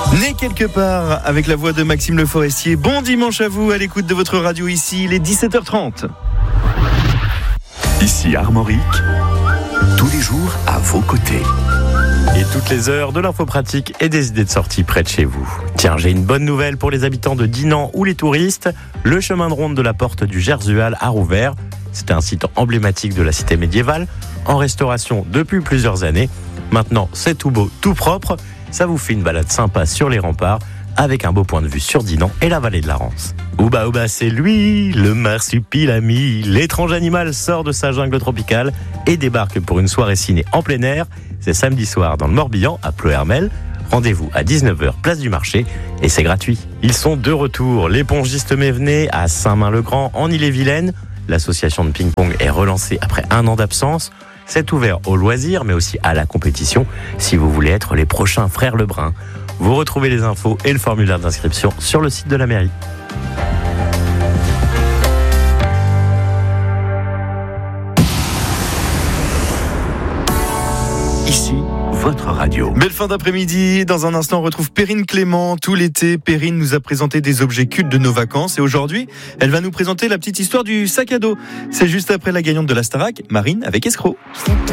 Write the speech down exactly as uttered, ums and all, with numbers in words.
Né quelque part avec la voix de Maxime Le Forestier. Bon dimanche à vous à l'écoute de votre radio ici, il est dix-sept heures trente. Ici Armorique, tous les jours à vos côtés. Et toutes les heures de l'info pratique et des idées de sortie près de chez vous. Tiens, j'ai une bonne nouvelle pour les habitants de Dinan ou les touristes. Le chemin de ronde de la porte du Gersual a rouvert. C'était un site emblématique de la cité médiévale, en restauration depuis plusieurs années. Maintenant, c'est tout beau, tout propre. Ça vous fait une balade sympa sur les remparts, avec un beau point de vue sur Dinan et la vallée de la Rance. Ouba ouba, c'est lui, le marsupilami. L'étrange animal sort de sa jungle tropicale et débarque pour une soirée ciné en plein air. C'est samedi soir dans le Morbihan, à Pleuhermel. Rendez-vous à dix-neuf heures, place du marché, et c'est gratuit. Ils sont de retour, l'épongiste Mévenet à Saint-Main-le-Grand, en Ille-et-Vilaine. L'association de ping-pong est relancée après un an d'absence. C'est ouvert aux loisirs, mais aussi à la compétition, si vous voulez être les prochains frères Lebrun. Vous retrouvez les infos et le formulaire d'inscription sur le site de la mairie. Ici, votre radio. Belle fin d'après-midi. Dans un instant, on retrouve Perrine Clément. Tout l'été, Perrine nous a présenté des objets cultes de nos vacances. Et aujourd'hui, elle va nous présenter la petite histoire du sac à dos. C'est juste après la gagnante de la Starac, Marine avec Escroc.